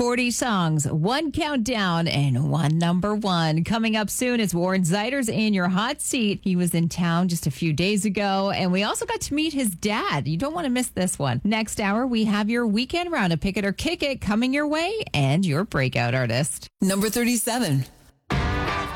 40 songs, one countdown, and one number one. Coming up soon is Warren Zeiders in your hot seat. He was in town just a few days ago, and we also got to meet his dad. You don't want to miss this one. Next hour, we have your weekend round of Pick It or Kick It coming your way and your breakout artist. Number 37.